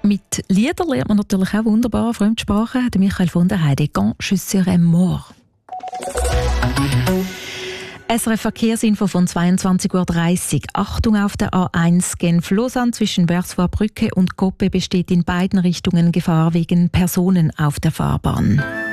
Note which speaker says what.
Speaker 1: Mit Liedern lernt man natürlich auch wunderbar Fremdsprachen. Der Michael von der Heide, «Quand je serai mort». SRF Verkehrsinfo von 22:30 Uhr. Achtung auf der A1 Genf-Lausanne zwischen Wörsvoer Brücke und Koppe besteht in beiden Richtungen Gefahr wegen Personen auf der Fahrbahn.